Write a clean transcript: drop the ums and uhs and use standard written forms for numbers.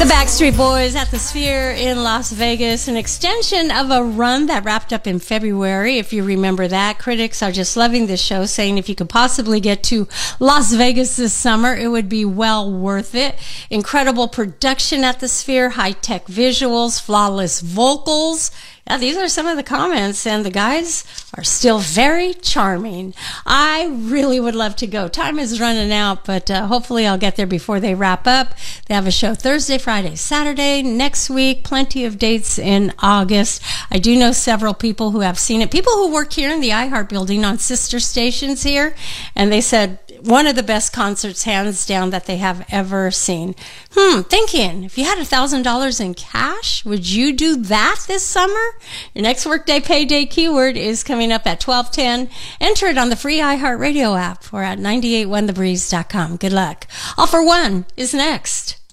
Backstreet Boys at the Sphere in Las Vegas, an extension of a run that wrapped up in February. If you remember that, critics are just loving this show, saying if you could possibly get to Las Vegas this summer, it would be well worth it. Incredible production at the Sphere, high-tech visuals, flawless vocals. Yeah, these are some of the comments, and the guys are still very charming. I really would love to go. Time is running out, but hopefully I'll get there before they wrap up. They have a show Thursday, Friday, Saturday, next week, plenty of dates in August. I do know several people who have seen it, people who work here in the iHeart building on sister stations here, and they said one of the best concerts, hands down, that they have ever seen. Thinking, if you had $1,000 in cash, would you do that this summer? Your next Workday Payday keyword is coming up at 12:10. Enter it on the free iHeartRadio app or at 981thebreeze.com. Good luck. All for One is next.